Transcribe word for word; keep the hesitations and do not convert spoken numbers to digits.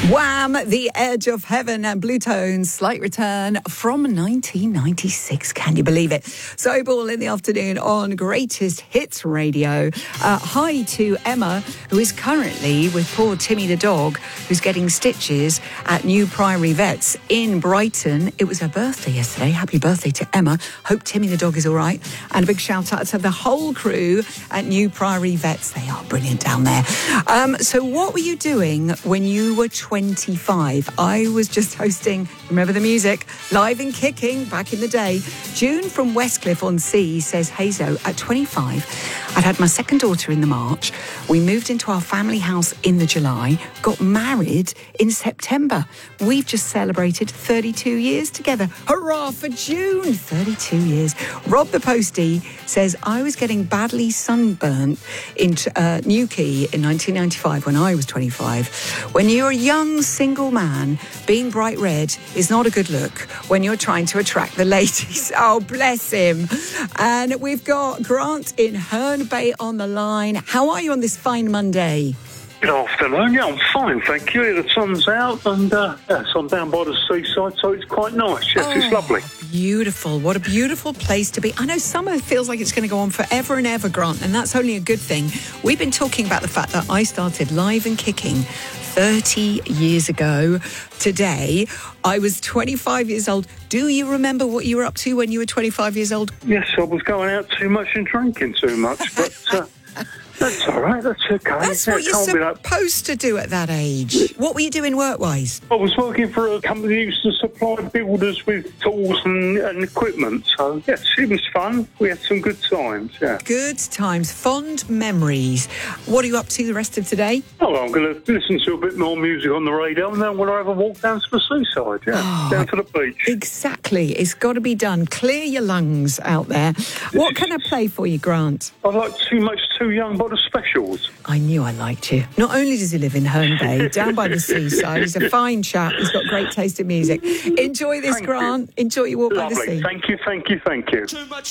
Wham! The Edge of Heaven and Blue Tones, Slight Return from nineteen ninety-six. Can you believe it? So Ball in the afternoon on Greatest Hits Radio. Uh, hi to Emma, who is currently with poor Timmy the dog, who's getting stitches at New Priory Vets in Brighton. It was her birthday yesterday. Happy birthday to Emma. Hope Timmy the dog is all right. And a big shout out to the whole crew at New Priory Vets. They are brilliant down there. Um, so what were you doing when you were twenty-five? I was just hosting, remember the music, Live and Kicking back in the day. June from Westcliff-on-Sea says, Hazo, at twenty-five, I'd had my second daughter in the March. We moved into our family house in the July, got married in September. We've just celebrated thirty-two years together. Hurrah for June! thirty-two years. Rob the Postie says, I was getting badly sunburnt in uh, Newquay in nineteen ninety-five when I was twenty-five. When you're a young single man, being bright red is not a good look when you're trying to attract the ladies. Oh, bless him. And we've got Grant in Herne Bay on the line. How are you on this fine Monday? Good afternoon. Yeah, I'm fine, thank you. The sun's out and uh, yes, I'm down by the seaside, so it's quite nice. Yes, oh, it's lovely. Beautiful. What a beautiful place to be. I know summer feels like it's going to go on forever and ever, Grant, and that's only a good thing. We've been talking about the fact that I started Live and Kicking thirty years ago today. I was twenty-five years old. Do you remember what you were up to when you were twenty-five years old? Yes, I was going out too much and drinking too much, but... Uh... That's all right, that's okay. That's what you're supposed to do at that age. What were you doing work-wise? I was working for a company that used to supply builders with tools and, and equipment. So, yes, it was fun. We had some good times, yeah. Good times, fond memories. What are you up to the rest of today? Oh, I'm going to listen to a bit more music on the radio and then I'm going to have a walk down to the seaside, yeah, oh, down to the beach. Exactly. It's got to be done. Clear your lungs out there. What can I play for you, Grant? I like Too Much Too Young by the Specials. I knew I liked you. Not only does he live in Herne Bay, down by the seaside, he's a fine chap. He's got great taste in music. Enjoy this, Thank Grant. You. Enjoy your walk Lovely. by the sea. Thank you, thank you, thank you. Too much